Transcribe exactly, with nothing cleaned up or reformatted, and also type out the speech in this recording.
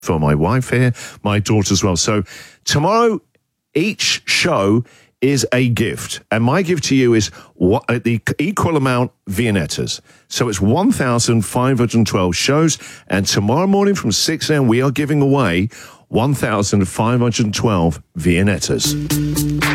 for my wife here, my daughter as well. So tomorrow, each show is a gift. And my gift to you is what, uh, the equal amount Viennettas. So it's one thousand five hundred twelve shows. And tomorrow morning from six a.m., we are giving away one thousand five hundred twelve Viennettas.